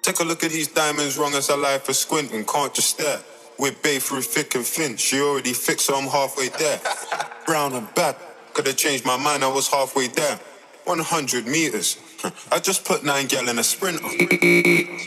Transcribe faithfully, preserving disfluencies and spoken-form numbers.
Take a look at these diamonds, wrong as a life for squinting, can't just stare. We're bae through thick and thin, she already fixed, so I'm halfway there. Brown and bad, could've changed my mind, I was halfway there. one hundred meters, I just put nine gal in a sprinter.